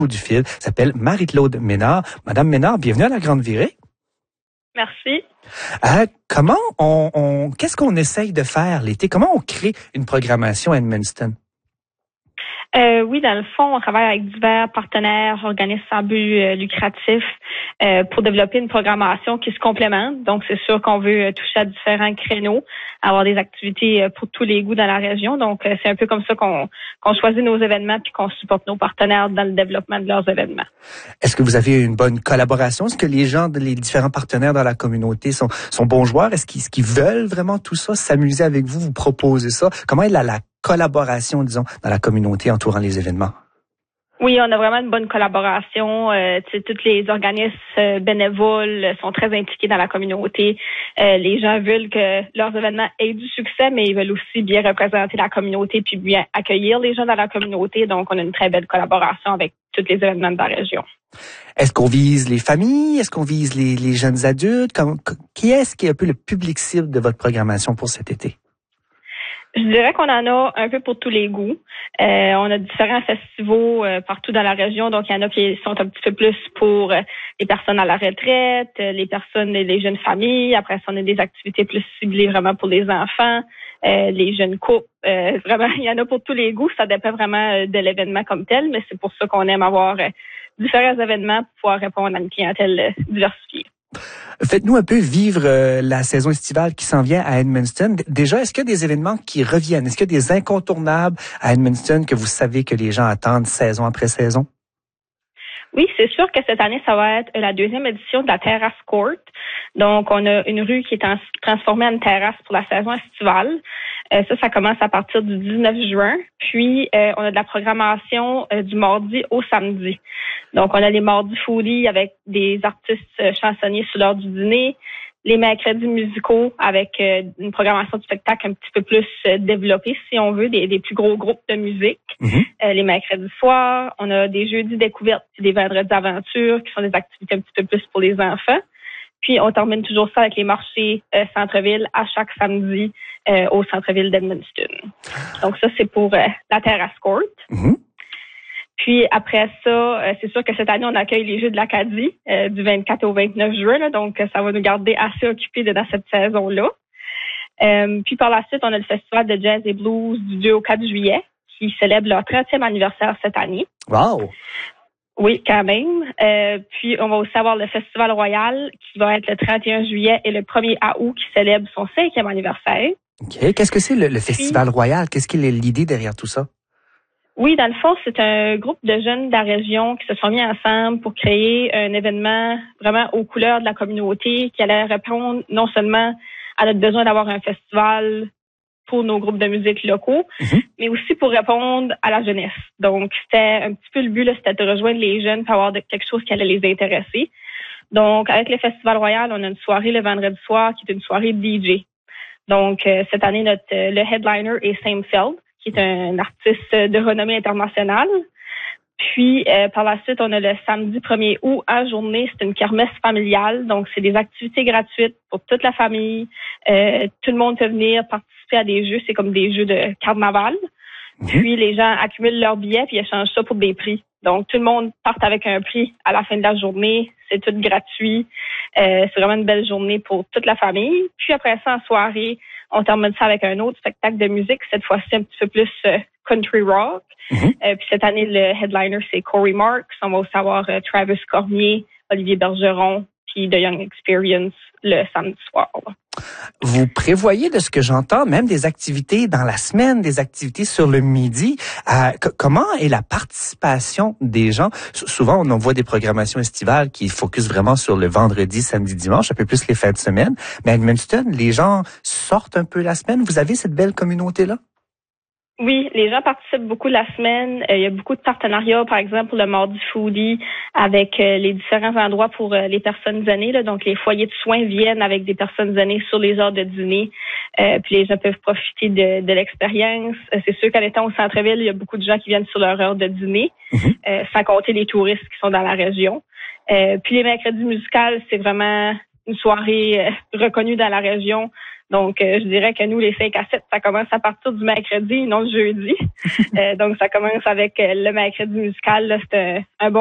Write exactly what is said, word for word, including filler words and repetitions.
du fil s'appelle Marie-Claude Ménard. Madame Ménard, bienvenue à la Grande Virée. Merci. Euh, comment on, on qu'est-ce qu'on essaye de faire l'été? Comment on crée une programmation à Edmundston? Euh, oui, dans le fond, on travaille avec divers partenaires, organismes sans but euh, lucratif euh, pour développer une programmation qui se complémente. Donc, c'est sûr qu'on veut euh, toucher à différents créneaux, avoir des activités euh, pour tous les goûts dans la région. Donc, euh, c'est un peu comme ça qu'on, qu'on choisit nos événements puis qu'on supporte nos partenaires dans le développement de leurs événements. Est-ce que vous avez une bonne collaboration? Est-ce que les gens, les différents partenaires dans la communauté sont, sont bons joueurs? Est-ce qu'ils, est-ce qu'ils veulent vraiment tout ça, s'amuser avec vous, vous proposer ça? Comment est la, la collaboration, disons, dans la communauté entourant les événements? Oui, on a vraiment une bonne collaboration. Euh, tous les organismes euh, bénévoles sont très impliqués dans la communauté. Euh, les gens veulent que leurs événements aient du succès, mais ils veulent aussi bien représenter la communauté puis bien accueillir les gens dans la communauté. Donc, on a une très belle collaboration avec tous les événements de la région. Est-ce qu'on vise les familles? Est-ce qu'on vise les, les jeunes adultes? Comme, qui est-ce qui est un peu le public cible de votre programmation pour cet été? Je dirais qu'on en a un peu pour tous les goûts. Euh, on a différents festivals euh, partout dans la région, donc il y en a qui sont un petit peu plus pour euh, les personnes à la retraite, euh, les personnes, les jeunes familles. Après ça, on a des activités plus ciblées vraiment pour les enfants, euh, les jeunes couples. Euh, vraiment, il y en a pour tous les goûts. Ça dépend vraiment euh, de l'événement comme tel, mais c'est pour ça qu'on aime avoir euh, différents événements pour pouvoir répondre à une clientèle euh, diversifiée. Faites-nous un peu vivre euh, la saison estivale qui s'en vient à Edmundston. Déjà, est-ce qu'il y a des événements qui reviennent? Est-ce qu'il y a des incontournables à Edmundston que vous savez que les gens attendent saison après saison? Oui, c'est sûr que cette année, ça va être la deuxième édition de la Terrace Court. Donc, on a une rue qui est en, transformée en une terrasse pour la saison estivale. Euh, ça, ça commence à partir du dix-neuf juin. Puis, euh, on a de la programmation euh, du mardi au samedi. Donc, on a les mardis foolies avec des artistes euh, chansonniers sur l'heure du dîner. Les mercredis musicaux avec euh, une programmation de spectacle un petit peu plus euh, développée, si on veut, des, des plus gros groupes de musique. Mm-hmm. Euh, les mercredis soirs, on a des jeudis découvertes et des vendredis aventures qui sont des activités un petit peu plus pour les enfants. Puis, on termine toujours ça avec les marchés euh, centre-ville à chaque samedi euh, au centre-ville d'Edmundston. Donc, ça, c'est pour euh, la Terrace Court. Mm-hmm. Puis après ça, euh, c'est sûr que cette année, on accueille les Jeux de l'Acadie euh, du vingt-quatre au vingt-neuf juin. Là, donc, ça va nous garder assez occupés dans cette saison-là. Euh, puis par la suite, on a le Festival de Jazz et Blues du deux au quatre juillet qui célèbre leur trentième anniversaire cette année. Wow! Oui, quand même. Euh, puis on va aussi avoir le Festival Royal qui va être le trente et un juillet et le premier août qui célèbre son cinquième anniversaire. OK. Qu'est-ce que c'est le, le Festival puis, Royal? Qu'est-ce qui est l'idée derrière tout ça? Oui, dans le fond, c'est un groupe de jeunes de la région qui se sont mis ensemble pour créer un événement vraiment aux couleurs de la communauté qui allait répondre non seulement à notre besoin d'avoir un festival pour nos groupes de musique locaux, mm-hmm. mais aussi pour répondre à la jeunesse. Donc, c'était un petit peu le but, là, c'était de rejoindre les jeunes pour avoir de, quelque chose qui allait les intéresser. Donc, avec le Festival Royal, on a une soirée le vendredi soir qui est une soirée D J. Donc, euh, cette année, notre euh, le headliner est Sam Feld, qui est un artiste de renommée internationale. Puis, euh, par la suite, on a le samedi premier août en journée. C'est une kermesse familiale. Donc, c'est des activités gratuites pour toute la famille. Euh, tout le monde peut venir participer à des jeux. C'est comme des jeux de carnaval. Mmh. Puis, les gens accumulent leurs billets puis échangent ça pour des prix. Donc, tout le monde part avec un prix à la fin de la journée. C'est tout gratuit. Euh, c'est vraiment une belle journée pour toute la famille. Puis, après ça, en soirée, on termine ça avec un autre spectacle de musique, cette fois-ci un petit peu plus euh, country rock. Mm-hmm. Euh, puis cette année, le headliner, c'est Corey Marks. On va aussi avoir euh, Travis Cormier, Olivier Bergeron, puis The Young Experience le samedi soir. Vous prévoyez, de ce que j'entends, même des activités dans la semaine, des activités sur le midi. Euh, c- comment est la participation des gens? S- souvent, on envoie des programmations estivales qui focusent vraiment sur le vendredi, samedi, dimanche, un peu plus les fins de semaine. Mais à Edmundston, les gens sortent un peu la semaine. Vous avez cette belle communauté-là? Oui, les gens participent beaucoup la semaine. Euh, il y a beaucoup de partenariats, par exemple, pour le Mardi Foodie, avec euh, les différents endroits pour euh, les personnes aînées. Là. Donc, les foyers de soins viennent avec des personnes aînées sur les heures de dîner. Euh, puis les gens peuvent profiter de, de l'expérience. Euh, c'est sûr qu'en étant au centre-ville, il y a beaucoup de gens qui viennent sur leur heure de dîner, mm-hmm. euh, sans compter les touristes qui sont dans la région. Euh, puis les mercredis musicales, c'est vraiment une soirée euh, reconnue dans la région. Donc, euh, je dirais que nous, les cinq à sept, ça commence à partir du mercredi, non le jeudi. euh, donc, ça commence avec le mercredi musical. Là, c'est un bon